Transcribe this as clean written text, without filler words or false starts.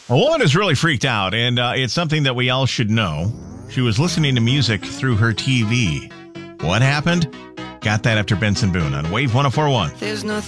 A woman is really freaked out, and it's something that we all should know. She was listening to music through her TV. What happened? Got that after Benson Boone on Wave 104.1. There's nothing